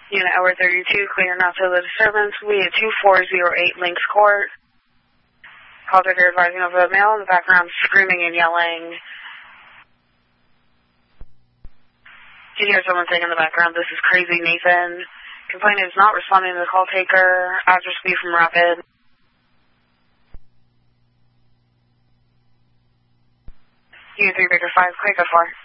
Unit Hour 32, clear now to the disturbance. We at 2408 Links Court. Call trigger advising of a male in the background screaming and yelling. You hear someone saying in the background, "This is crazy, Nathan." Complainant is not responding to the call taker. After speed from Rapid. Unit 3 Baker 5, clear, go for.